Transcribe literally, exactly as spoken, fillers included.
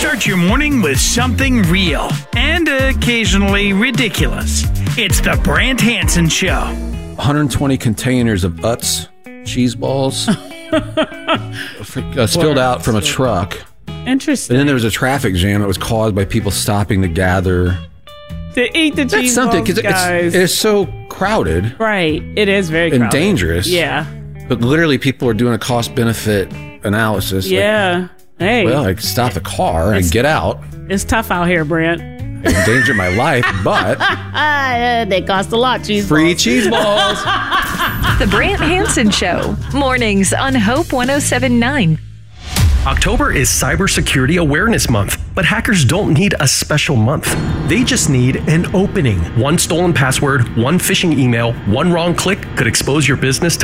Start your morning with something real and occasionally ridiculous. It's the Brant Hansen Show. one hundred twenty containers of Utz cheese balls uh, spilled out from a truck. Interesting. And then there was a traffic jam that was caused by people stopping to gather. To eat the That's cheese something, balls, because guys. it's, it's so crowded. Right. It is very and crowded. dangerous. Yeah. But literally, people are doing a cost-benefit analysis. Yeah. Like, hey. well, I could stop the car and get out. It's tough out here, Brent. I endanger my life, but they cost a lot, cheese free balls. cheese balls. The Brant Hansen Show. Mornings on Hope one oh seven point nine. October is Cybersecurity Awareness Month, but hackers don't need a special month. They just need an opening. One stolen password, one phishing email, one wrong click could expose your business to